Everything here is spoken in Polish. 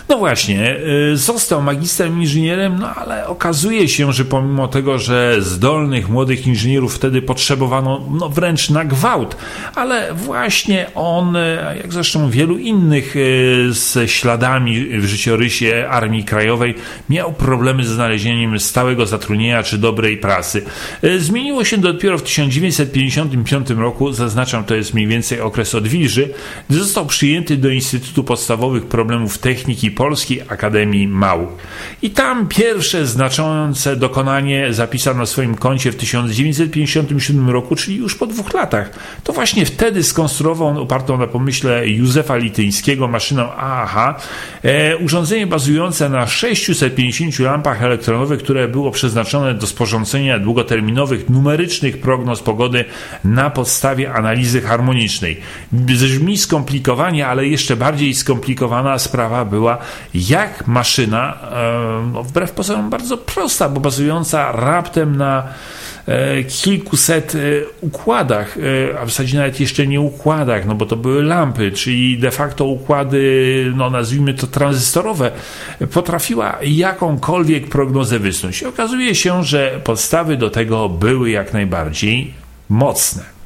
No właśnie, został magistrem inżynierem, no ale okazuje się, że pomimo tego, że zdolnych młodych inżynierów wtedy potrzebowano wręcz na gwałt, ale właśnie on, jak zresztą wielu innych z śladami w życiorysie Armii Krajowej, miał problemy ze znalezieniem stałego zatrudnienia czy dobrej pracy. Zmieniło się dopiero w 1955 roku, zaznaczam, to jest mniej więcej okres odwilży, gdy został przyjęty do Instytutu Podstawowych Problemów Techniki Polskiej Akademii Nauk. I tam pierwsze znaczące dokonanie zapisał na swoim koncie w 1957 roku, czyli już po 2 latach. To właśnie wtedy skonstruował on opartą na pomyśle Józefa Lityńskiego maszynę AAH, urządzenie bazujące na 650 lampach elektronowych, które było przeznaczone do sporządzenia długoterminowych, numerycznych prognoz pogody na podstawie analizy harmonicznej. Brzmi skomplikowanie, ale jeszcze bardziej skomplikowana sprawa była, jak maszyna, wbrew pozorom bardzo prosta, bo bazująca raptem na kilkuset układach, a w zasadzie nawet jeszcze nie układach, bo to były lampy, czyli de facto układy, nazwijmy to tranzystorowe, potrafiła jakąkolwiek prognozę wysnuć. I okazuje się, że podstawy do tego były jak najbardziej mocne.